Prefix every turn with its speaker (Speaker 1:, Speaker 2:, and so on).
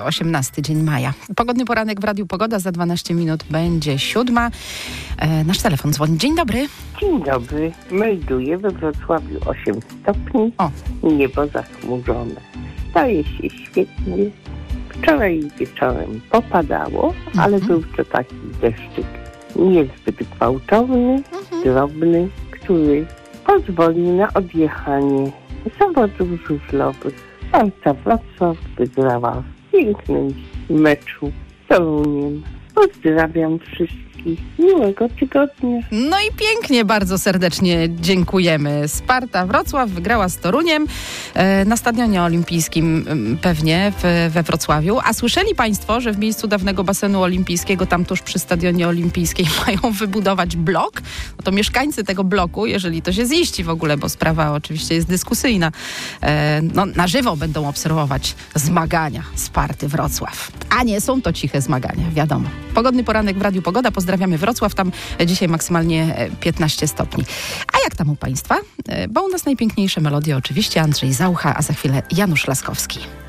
Speaker 1: 18 dzień maja. Pogodny poranek w Radiu Pogoda. Za 12 minut będzie 7. Nasz telefon dzwoni. Dzień dobry.
Speaker 2: Dzień dobry. Melduję we Wrocławiu 8 stopni.
Speaker 1: O.
Speaker 2: Niebo zachmurzone. Staje się świetnie. Wczoraj wieczorem popadało, ale był to taki deszczyk niezbyt gwałtowny, drobny, który pozwolił na odjechanie zawodów żużlowych. Sparta Wrocław wygrała w pięknym meczu z Toruniem. Pozdrawiam wszystkich. Miłego tygodnia.
Speaker 1: No i pięknie, bardzo serdecznie dziękujemy. Sparta Wrocław wygrała z Toruniem na Stadionie Olimpijskim pewnie we Wrocławiu. A słyszeli Państwo, że w miejscu dawnego basenu olimpijskiego, tam tuż przy Stadionie Olimpijskim mają wybudować blok? No to mieszkańcy tego bloku, jeżeli to się ziści w ogóle, bo sprawa oczywiście jest dyskusyjna, na żywo będą obserwować zmagania Sparty Wrocław. A nie są to ciche zmagania, wiadomo. Pogodny poranek w Radiu Pogoda. Pozdrawiamy Wrocław. Tam dzisiaj maksymalnie 15 stopni. A jak tam u Państwa? Bo u nas najpiękniejsze melodie oczywiście Andrzej Zaucha, a za chwilę Janusz Laskowski.